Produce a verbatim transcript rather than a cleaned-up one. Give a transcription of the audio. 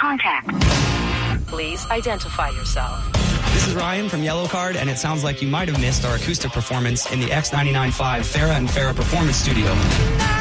contact. Please identify yourself. This is Ryan from Yellow Card, and it sounds like you might have missed our acoustic performance in the X ninety-nine point five Farrah and Farrah Performance Studio.